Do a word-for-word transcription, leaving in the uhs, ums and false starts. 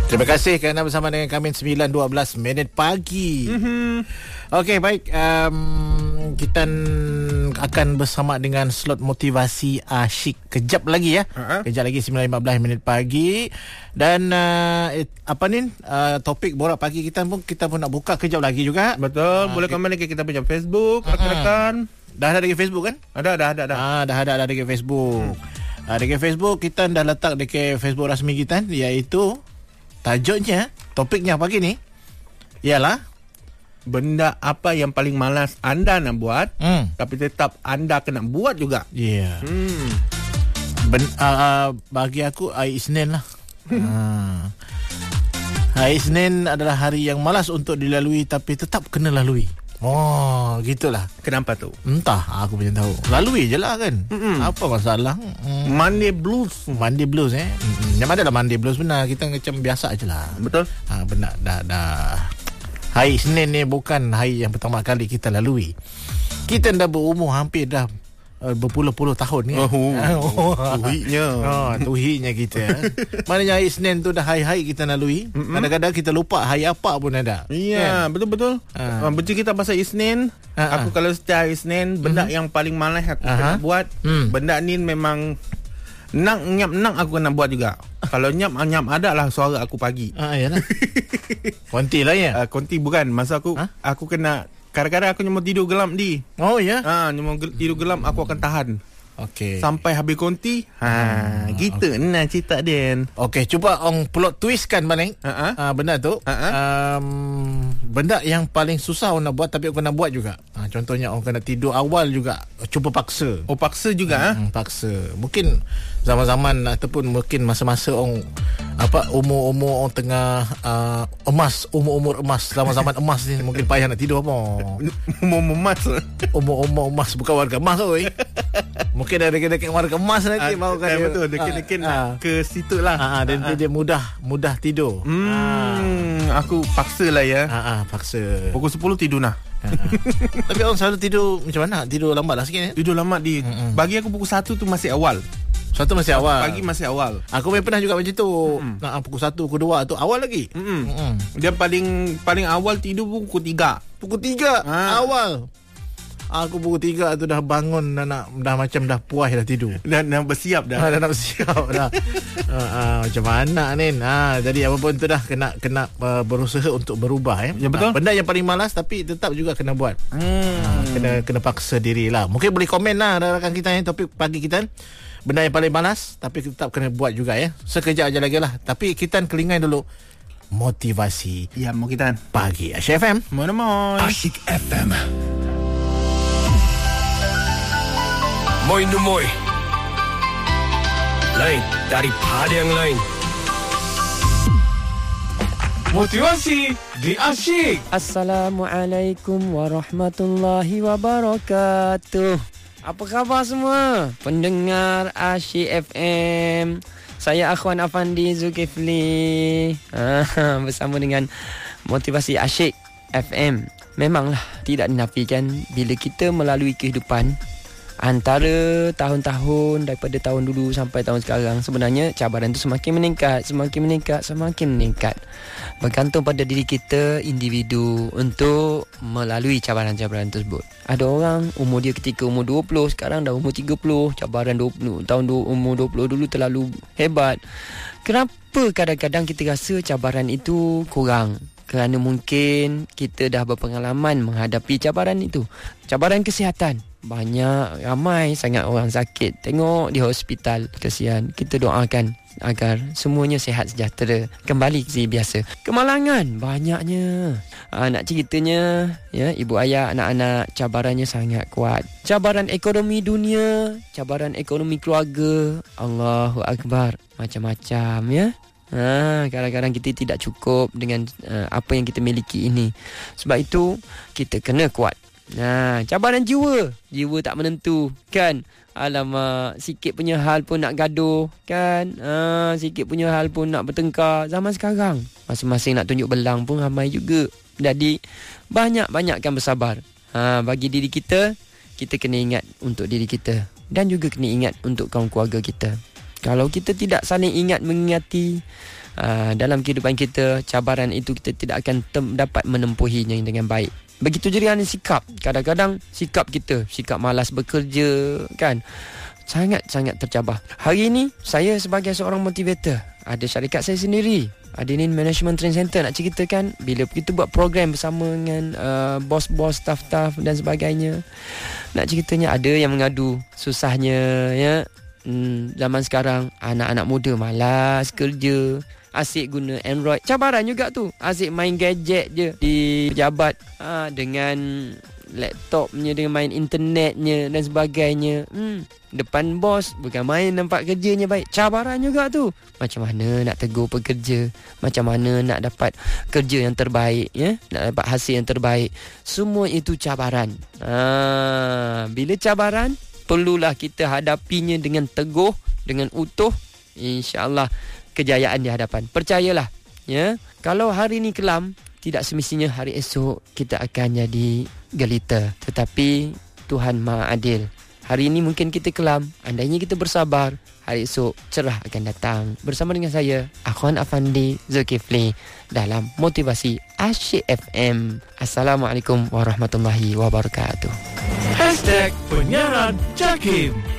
Terima kasih kerana bersama dengan kami sembilan dua belas minit pagi. Mm-hmm. Okey, baik. Um, kita akan bersama dengan slot motivasi asyik kejap lagi ya. Uh-huh. Kejap lagi sembilan lima belas minit pagi. Dan uh, apa ni uh, topik borak pagi kita pun kita pun nak buka kejap lagi juga. Betul. Uh, boleh komen lagi kita punya Facebook, uh-huh. rekan-rekan. Dah ada dekat Facebook kan? Ada, ada, ada, ada. Ah, dah ada, ada dekat Facebook. Hmm. Ah, dekat Facebook kita dah letak dekat Facebook rasmi kita, iaitu tajuknya, topiknya pagi ni ialah benda apa yang paling malas anda nak buat, hmm. tapi tetap anda kena buat juga. Ya. Yeah. Hmm. Ben, uh, bagi aku hari Isnin lah. ha. Hari Isnin adalah hari yang malas untuk dilalui tapi tetap kena lalui. Oh, gitulah. Kenapa tu? Entah, aku punya tahu. Lalui je lah kan. Mm-mm. Apa masalah? Mm. Monday blues. Monday blues eh. Mm-mm. Yang mana adalah Monday blues benar. Kita macam biasa je lah. Betul. Ha, benar, dah, dah. Hari Senin ni bukan hari yang pertama kali kita lalui. Kita dah berumur hampir dah uh, berpuluh-puluh tahun ni. Oh, oh, tuhiknya. Oh, tuhiknya kita. Maknanya hari Senin tu dah hari-hari kita lalui. Mm-mm. Kadang-kadang kita lupa hari apa pun ada. Iya, kan? Betul-betul. Ha. Bercerita kita pasal Isnin. Ha, aku ha. kalau setiap hari Isnin, benda mm-hmm. yang paling malas aku Aha. kena buat. Mm. Benda ni memang nak nyap nak aku kena buat juga. Kalau nyap nyap ada lah suara aku pagi. Ah, iyalah. Konti lah ya. Uh, konti bukan. Masa aku ha? aku kena kadang-kadang aku nyemur tidur gelap di. Oh ya. Ah, nyemur tidur gelap aku akan tahan. Okey. Sampai habis konti. Ha, hmm, gitu okay. Nah cerita dia. Okey, cuba orang plot twistkan balik. Uh-huh. Uh, benda tu. Uh-huh. Um, benda yang paling susah orang nak buat tapi orang nak buat juga. Uh, contohnya orang kena tidur awal juga. Cuba paksa. Oh, paksa juga hmm, ha? Paksa. Mungkin zaman-zaman ataupun mungkin masa-masa orang apa umur-umur orang tengah uh, emas, umur-umur emas, zaman-zaman emas ni mungkin payah nak tidur apa. Umur-umur emas. Umur-umur emas bukan warga emas oi. Mungkin dah dekat-dekat warga emas nanti uh, baru kan dia. Betul, dekat-dekat uh, uh, ke situ lah. Uh, uh, dan uh, dia mudah mudah tidur. Hmm, uh. aku paksa lah ya. Ha uh, uh, paksa. Pukul sepuluh tidur nah. Uh, uh. Tapi orang selalu tidur macam mana? Tidur lambat lah sikit ya? Tidur lambat di. Uh, uh. Bagi aku pukul satu tu masih awal. Satu masih awal. Pagi masih awal. Aku memang pernah juga macam tu. Mm. Nah, pukul satu, pukul dua tu awal lagi. Mm-mm. Mm-mm. Dia paling paling awal tidur pukul tiga. Pukul tiga ha. Awal. Aku pukul tiga tu dah bangun dah, nak, dah macam dah puas dah tidur. Dah, dah bersiap dah. Ha, dah nak bersiap dah. ha, ha, macam mana ni? Ha, jadi apa pun tu dah kena kena uh, berusaha untuk berubah. Eh. Ya, betul. Ha, benda yang paling malas tapi tetap juga kena buat. Hmm. Ha, kena kena paksa diri lah. Mungkin boleh komen lah rakan kita ni topik pagi kita. Benda yang paling malas tapi tetap kena buat juga ya. Sekejap aja lagi lah. Tapi kita kelingai dulu motivasi. Ya, mau kita pagi Asyik F M. Mana-mana Asyik F M. Moi nu moi. Lain daripada yang lain. Motivasi di Asyik. Assalamualaikum warahmatullahi wabarakatuh. Apa khabar semua pendengar Asyik F M? Saya Akhwan Afandi Zulkifli ah, bersama dengan motivasi Asyik F M. Memanglah tidak dinafikan bila kita melalui kehidupan antara tahun-tahun daripada tahun dulu sampai tahun sekarang, sebenarnya cabaran itu semakin meningkat, semakin meningkat, semakin meningkat. Bergantung pada diri kita individu untuk melalui cabaran-cabaran tersebut. Ada orang umur dia ketika umur dua puluh, sekarang dah umur tiga puluh. Cabaran dua puluh, tahun umur dua puluh dulu terlalu hebat. Kenapa kadang-kadang kita rasa cabaran itu kurang? Kerana mungkin kita dah berpengalaman menghadapi cabaran itu. Cabaran kesihatan. Banyak, ramai sangat orang sakit. Tengok di hospital, kesian. Kita doakan agar semuanya sihat sejahtera, kembali ke biasa. Kemalangan banyaknya. Ha, nak ceritanya ya, ibu ayah, anak-anak, cabarannya sangat kuat. Cabaran ekonomi dunia, cabaran ekonomi keluarga. Allahu Akbar. Macam-macam ya. Ha, kadang-kadang kita tidak cukup dengan uh, apa yang kita miliki ini. Sebab itu kita kena kuat. Nah, cabaran jiwa, jiwa tak menentu kan. Alamak, sikit punya hal pun nak gaduh kan. Ah, sikit punya hal pun nak bertengkar. Zaman sekarang masing-masing nak tunjuk belang pun ramai juga. Jadi banyak-banyakkan bersabar. Ha, bagi diri kita, kita kena ingat untuk diri kita dan juga kena ingat untuk kaum keluarga kita. Kalau kita tidak saling ingat mengingati, uh, dalam kehidupan kita, cabaran itu kita tidak akan tem- dapat menempuhinya dengan baik. Begitu juga dengan sikap. Kadang-kadang sikap kita, sikap malas bekerja kan, sangat-sangat tercabar. Hari ini saya sebagai seorang motivator, ada syarikat saya sendiri, Adenin Management Training Center. Nak ceritakan, bila kita buat program bersama dengan uh, bos-bos, staff-staff dan sebagainya, nak ceritanya ada yang mengadu susahnya ya. Hmm, zaman sekarang anak-anak muda malas kerja, asyik guna Android. Cabaran juga tu, asyik main gadget je di pejabat, ha, dengan laptopnya, dengan main internetnya dan sebagainya. Hmm, depan bos bukan main, nampak kerjanya baik. Cabaran juga tu. Macam mana nak tegur pekerja, macam mana nak dapat kerja yang terbaik ya, nak dapat hasil yang terbaik. Semua itu cabaran. Ha, bila cabaran, perlulah kita hadapinya dengan teguh, dengan utuh. InsyaAllah kejayaan di hadapan. Percayalah ya, kalau hari ni kelam, tidak semestinya hari esok kita akan jadi gelita. Tetapi Tuhan Maha Adil. Hari ini mungkin kita kelam, andainya kita bersabar, hari esok cerah akan datang. Bersama dengan saya, Akhwan Afandi Zulkifli, dalam Motivasi Asyik F M. Assalamualaikum warahmatullahi wabarakatuh. Hashtag Penyiaran Jakim.